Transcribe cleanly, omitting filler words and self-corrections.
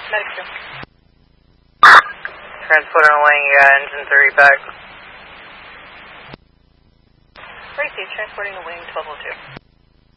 Medic 2. Transporting a wing, you got engine 3 back. Tracy, transporting a wing 1202.